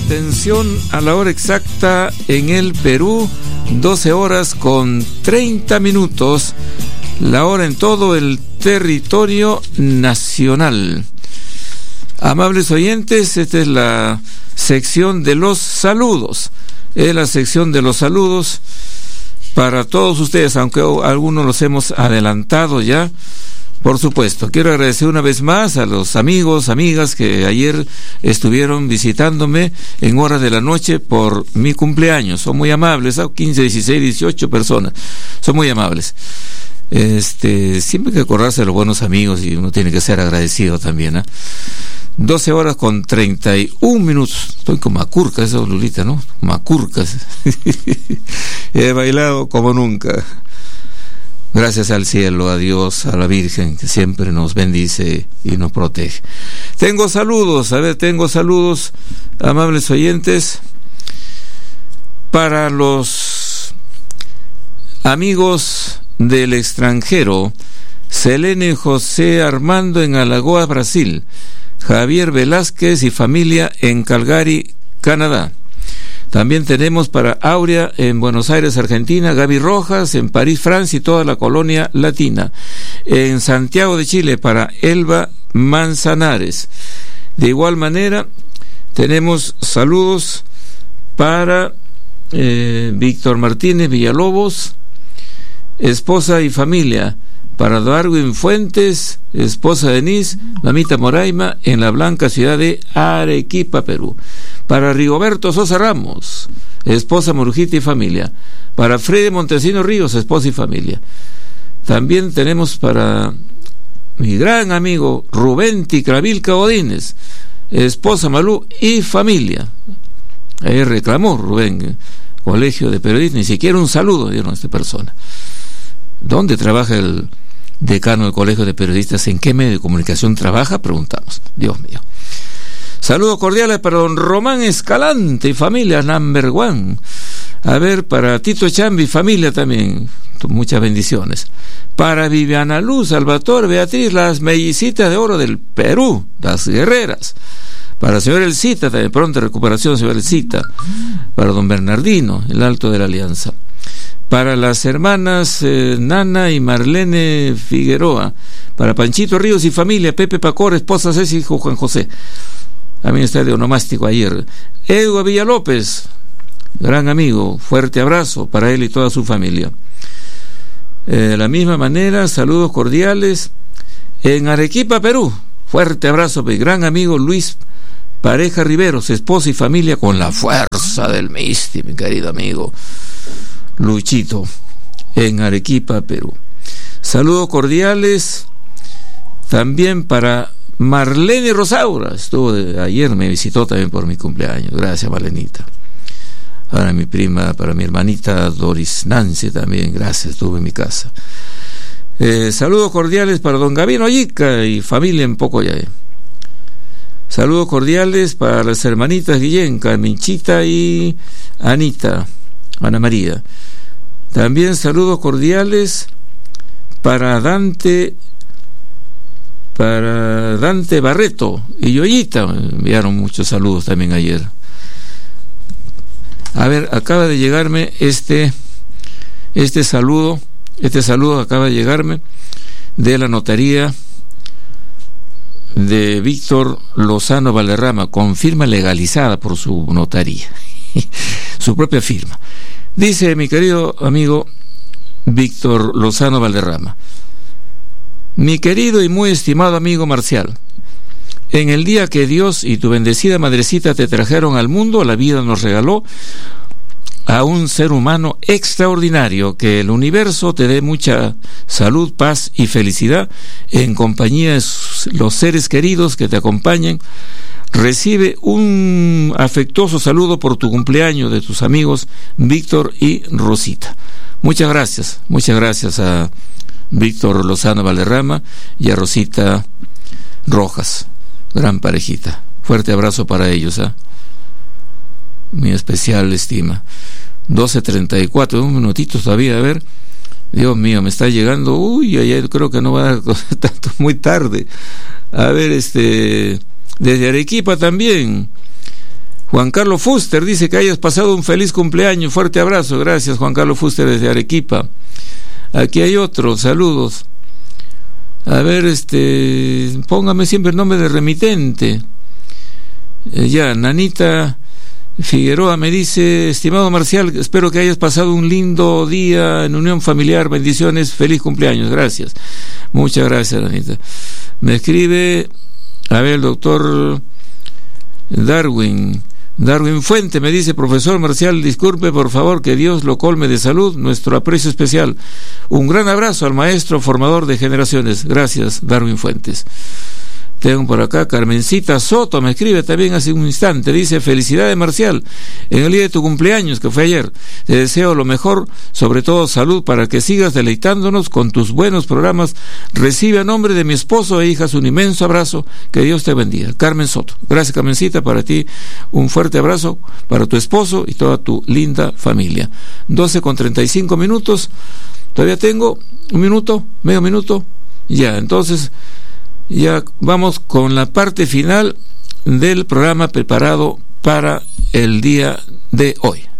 Atención a la hora exacta en el Perú, 12 horas con 30 minutos, la hora en todo el territorio nacional. Amables oyentes, esta es la sección de los saludos. Es la sección de los saludos para todos ustedes, aunque algunos los hemos adelantado ya. Por supuesto, quiero agradecer una vez más a los amigos, amigas que ayer estuvieron visitándome en horas de la noche por mi cumpleaños. Son muy amables, 15, 16, 18 personas. Son muy amables. Siempre hay que acordarse de los buenos amigos y uno tiene que ser agradecido también, 12 horas con 31 minutos. Estoy con macurca, eso, Lulita, ¿no? Macurcas. He bailado como nunca. Gracias al cielo, a Dios, a la Virgen, que siempre nos bendice y nos protege. Tengo saludos, amables oyentes, para los amigos del extranjero. Selene José Armando en Alagoas, Brasil. Javier Velázquez y familia en Calgary, Canadá. También tenemos para Aurea en Buenos Aires, Argentina, Gaby Rojas en París, Francia y toda la colonia latina. En Santiago de Chile para Elba Manzanares. De igual manera, tenemos saludos para Víctor Martínez Villalobos, esposa y familia. Para Darwin Fuentes, esposa Denise, mamita Moraima, en la blanca ciudad de Arequipa, Perú. Para Rigoberto Sosa Ramos, esposa Morujita y familia. Para Freddy Montesino Ríos, esposa y familia. También tenemos para mi gran amigo Rubén Ticravilca Odínez, esposa Malú y familia. Ahí reclamó Rubén, Colegio de Periodistas, ni siquiera un saludo dieron a esta persona. ¿Dónde trabaja el decano del Colegio de Periodistas? ¿En qué medio de comunicación trabaja? Preguntamos. Dios mío. Saludos cordiales para don Román Escalante y familia number one. A ver, para Tito Chambi y familia también. Muchas bendiciones. Para Viviana Luz, Salvatore, Beatriz, las mellicitas de oro del Perú, las guerreras. Para señor Elcita, también pronta recuperación, señor Elcita. Para don Bernardino, el Alto de la Alianza. Para las hermanas Nana y Marlene Figueroa. Para Panchito Ríos y familia, Pepe Pacor, esposa Ceci y Juan José. También está de onomástico ayer. Edgar Villalópez, gran amigo, fuerte abrazo para él y toda su familia. De la misma manera, saludos cordiales en Arequipa, Perú. Fuerte abrazo, mi gran amigo Luis Pareja Riveros, esposa y familia, con la fuerza del Misti, mi querido amigo Luchito, en Arequipa, Perú. Saludos cordiales también para Marlene Rosaura, ayer me visitó también por mi cumpleaños. Gracias, Marlenita. Para mi prima, para mi hermanita Doris Nancy también, gracias, estuvo en mi casa. Saludos cordiales para don Gabino Yica y familia en Pocoyay. Saludos cordiales para las hermanitas Guillén, Carminchita y Ana María. También saludos cordiales para Dante Barreto y Yoyita. Me enviaron muchos saludos también ayer. A ver, acaba de llegarme este saludo acaba de llegarme de la notaría de Víctor Lozano Valderrama, con firma legalizada por su notaría, su propia firma. Dice mi querido amigo Víctor Lozano Valderrama: mi querido y muy estimado amigo Marcial, en el día que Dios y tu bendecida madrecita te trajeron al mundo, la vida nos regaló a un ser humano extraordinario. Que el universo te dé mucha salud, paz y felicidad en compañía de los seres queridos que te acompañen. Recibe un afectuoso saludo por tu cumpleaños de tus amigos Víctor y Rosita. Muchas gracias a Víctor Lozano Valderrama y a Rosita Rojas, gran parejita. Fuerte abrazo para ellos, mi especial estima. 12:34, un minutito todavía, a ver. Dios mío, me está llegando. Uy, ayer creo que no va a dar tanto, muy tarde. A ver, desde Arequipa también. Juan Carlos Fuster dice que hayas pasado un feliz cumpleaños. Fuerte abrazo. Gracias, Juan Carlos Fuster, desde Arequipa. Aquí hay otro. Saludos. A ver, póngame siempre el nombre de remitente. Nanita Figueroa me dice: estimado Marcial, espero que hayas pasado un lindo día en unión familiar. Bendiciones. Feliz cumpleaños. Gracias. Muchas gracias, Nanita. Me escribe, a ver, el doctor Darwin Fuente me dice: profesor Marcial, disculpe por favor, que Dios lo colme de salud, nuestro aprecio especial. Un gran abrazo al maestro formador de generaciones. Gracias, Darwin Fuentes. Tengo por acá Carmencita Soto, me escribe también hace un instante, dice: felicidades Marcial, en el día de tu cumpleaños, que fue ayer. Te deseo lo mejor, sobre todo salud, para que sigas deleitándonos con tus buenos programas. Recibe a nombre de mi esposo e hijas un inmenso abrazo, que Dios te bendiga. Carmen Soto. Gracias, Carmencita, para ti un fuerte abrazo, para tu esposo y toda tu linda familia. 12:35. Todavía tengo un minuto, medio minuto. Ya, entonces ya vamos con la parte final del programa preparado para el día de hoy.